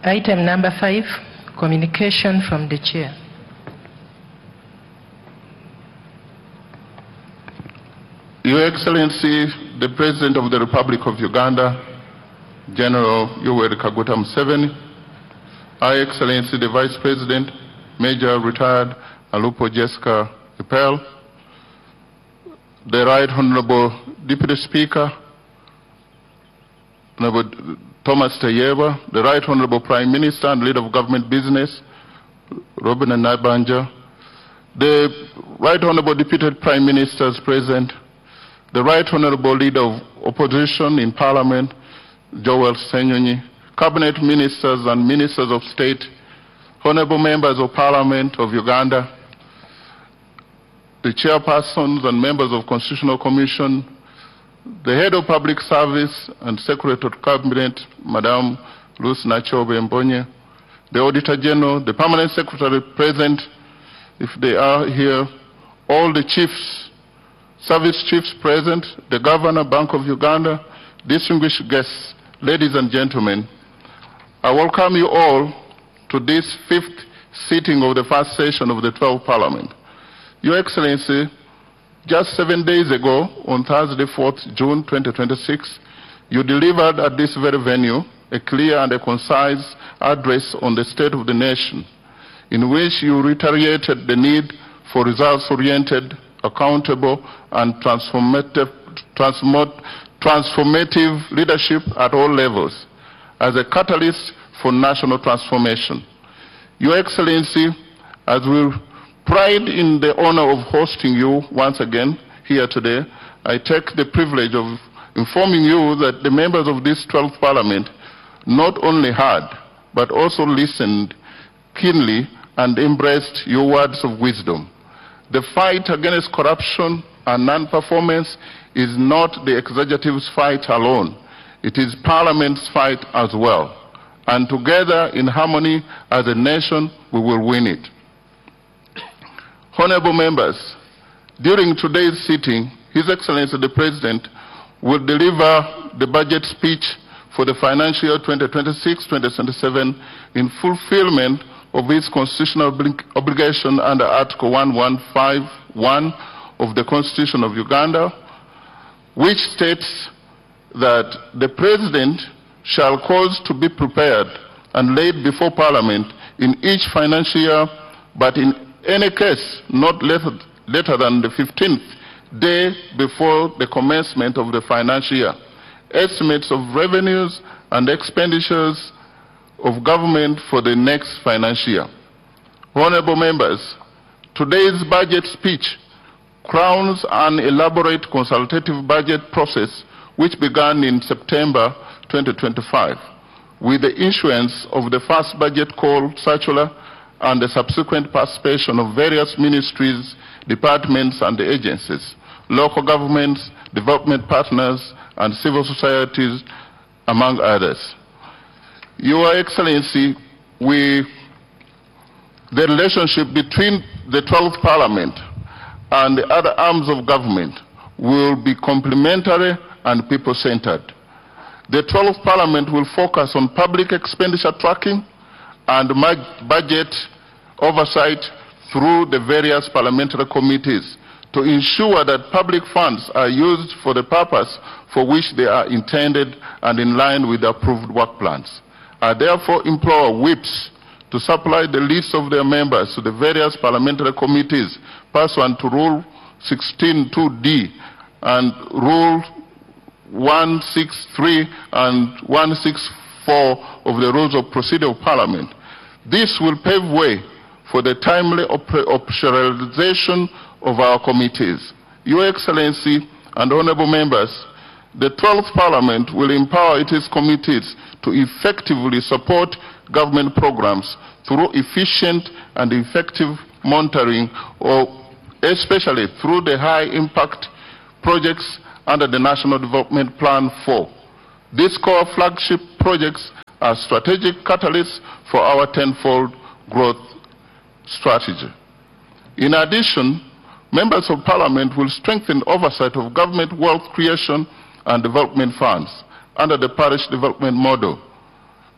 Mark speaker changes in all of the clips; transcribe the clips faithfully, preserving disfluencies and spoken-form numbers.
Speaker 1: Item number five, communication from the chair.
Speaker 2: Your Excellency, the President of the Republic of Uganda, General Yoweri Kaguta Museveni, Her Excellency the Vice President, Major Retired Alupo Jessica Epel, the Right Honorable Deputy Speaker, Honorable Thomas Tayeba, the Right Honorable Prime Minister and Leader of Government Business, Robin Nabanja, the Right Honorable Deputy Prime Ministers present, the Right Honorable Leader of Opposition in Parliament, Joel Senyonyi, Cabinet Ministers and Ministers of State, Honorable Members of Parliament of Uganda, the Chairpersons and Members of Constitutional Commission, the Head of Public Service and Secretary of Cabinet, Madame Lucy Nachobe Mbonye, the Auditor General, the Permanent Secretary present, if they are here, all the chiefs, service chiefs present, the Governor, Bank of Uganda, distinguished guests, ladies and gentlemen, I welcome you all to this fifth sitting of the first session of the twelfth Parliament. Your Excellency, just seven days ago, on Thursday, fourth June twenty twenty-six, you delivered at this very venue a clear and a concise address on the state of the nation, in which you reiterated the need for results-oriented, accountable, and transformative, transformative leadership at all levels as a catalyst for national transformation. Your Excellency, as we pride in the honor of hosting you once again here today, I take the privilege of informing you that the members of this twelfth Parliament not only heard, but also listened keenly and embraced your words of wisdom. The fight against corruption and non-performance is not the executive's fight alone. It is Parliament's fight as well. And together, in harmony, as a nation, we will win it. Honorable members, during today's sitting, His Excellency the President will deliver the budget speech for the financial year twenty twenty-six twenty twenty-seven in fulfillment of its constitutional obligation under Article one fifty-one of the Constitution of Uganda, which states that the President shall cause to be prepared and laid before Parliament in each financial year, but in any case not later, later than the fifteenth day before the commencement of the financial year, estimates of revenues and expenditures of government for the next financial year. Honorable members, today's budget speech crowns an elaborate consultative budget process which began in September twenty twenty-five with the issuance of the first budget call circular and the subsequent participation of various ministries, departments and agencies, local governments, development partners and civil societies, among others. Your Excellency, we, the relationship between the twelfth Parliament and the other arms of government will be complementary and people-centered. The twelfth Parliament will focus on public expenditure tracking and budget oversight through the various parliamentary committees to ensure that public funds are used for the purpose for which they are intended and in line with the approved work plans. I therefore implore whips to supply the list of their members to the various parliamentary committees pursuant to Rule sixteen two D and Rule one sixty-three and one sixty-four of the Rules of Procedure of Parliament. This will pave way for the timely operationalization of our committees. Your Excellency and honorable members, the twelfth Parliament will empower its committees to effectively support government programs through efficient and effective monitoring, or especially through the high-impact projects under the National Development Plan four. These core flagship projects are strategic catalysts for our tenfold growth strategy. In addition, members of Parliament will strengthen oversight of government wealth creation and development funds under the parish development model.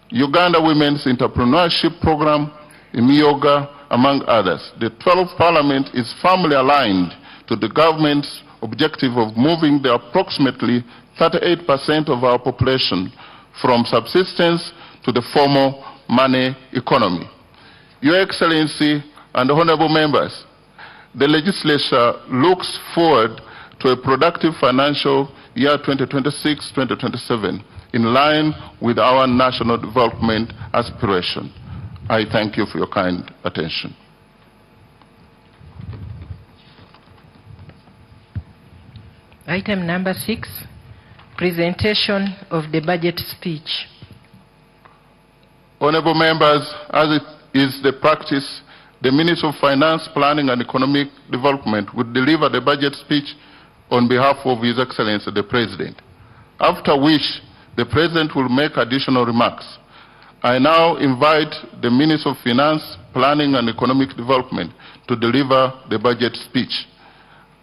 Speaker 2: Uganda Women's Entrepreneurship Program, IMIOGA, among others. The twelfth Parliament is firmly aligned to the government's objective of moving the approximately thirty-eight percent of our population from subsistence to the formal money economy. Your Excellency and honorable members, the legislature looks forward to a productive financial year twenty twenty-six twenty twenty-seven in line with our national development aspiration. I thank you for your kind attention.
Speaker 1: Item number six, presentation of the budget speech.
Speaker 2: Honorable members, as it is the practice, the Minister of Finance, Planning and Economic Development will deliver the budget speech on behalf of His Excellency the President, after which the President will make additional remarks. I now invite the Minister of Finance, Planning and Economic Development to deliver the budget speech.